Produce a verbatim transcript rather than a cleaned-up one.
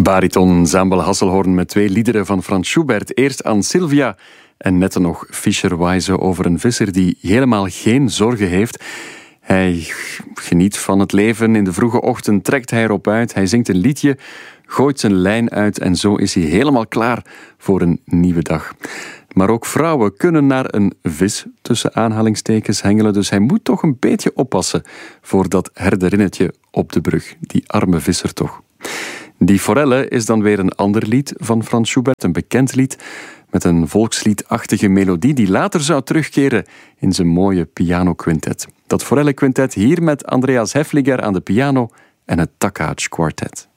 Bariton Zambel Hasselhoorn met twee liederen van Franz Schubert. Eerst aan Sylvia en net nog Fischer-Wise over een visser die helemaal geen zorgen heeft. Hij geniet van het leven. In de vroege ochtend trekt hij erop uit. Hij zingt een liedje, gooit zijn lijn uit en zo is hij helemaal klaar voor een nieuwe dag. Maar ook vrouwen kunnen naar een vis tussen aanhalingstekens hengelen, dus hij moet toch een beetje oppassen voor dat herderinnetje op de brug. Die arme visser toch. Die Forelle is dan weer een ander lied van Franz Schubert, een bekend lied met een volksliedachtige melodie die later zou terugkeren in zijn mooie pianoquintet. Dat Forelle quintet hier met Andreas Häfliger aan de piano en het Takacs Quartet.